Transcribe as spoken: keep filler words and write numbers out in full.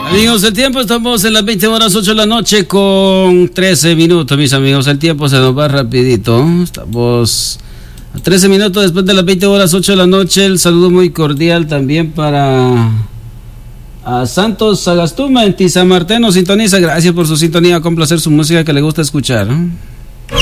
Amigos, el tiempo, estamos en las veinte horas ocho de la noche con trece minutos, mis amigos. El tiempo se nos va rapidito. Estamos a trece minutos después de las veinte horas ocho de la noche. El saludo muy cordial también para a Santos Sagastuma en Tizamarté. Nos sintoniza. Gracias por su sintonía. Con placer su música que le gusta escuchar.